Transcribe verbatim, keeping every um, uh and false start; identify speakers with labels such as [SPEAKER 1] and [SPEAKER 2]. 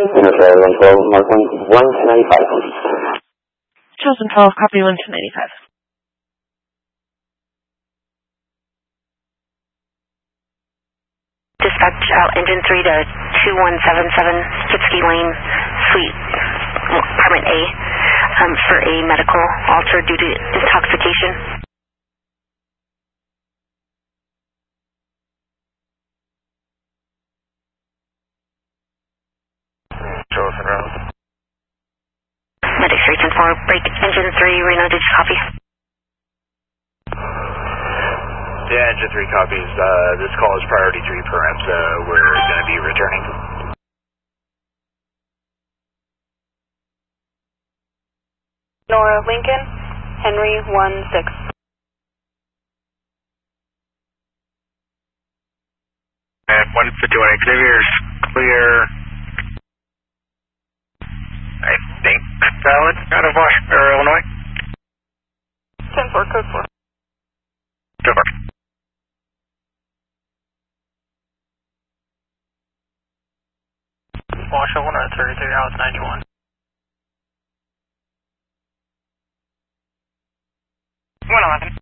[SPEAKER 1] Minnesota one twelve, Mark one, one ninety-five.
[SPEAKER 2] Chosen twelve, copy one two ninety-five.
[SPEAKER 3] Dispatch out engine three to two one seven seven Kitsky Lane, Suite, Apartment A, um, for a medical alter due to intoxication.
[SPEAKER 4] Chosen route.
[SPEAKER 3] Medic three ten four, break engine three, Reno, did you copy?
[SPEAKER 4] Yeah, engine three copies. Uh, this call is priority three per M, so we're going to be returning.
[SPEAKER 5] Nora Lincoln, Henry one six.
[SPEAKER 4] And one fifty-one Xavier's clear. I think valid out of Washington, Illinois.
[SPEAKER 5] ten four, code four.
[SPEAKER 4] Over.
[SPEAKER 6] Washington one thirty-three, hours ninety-one.
[SPEAKER 4] one eleven.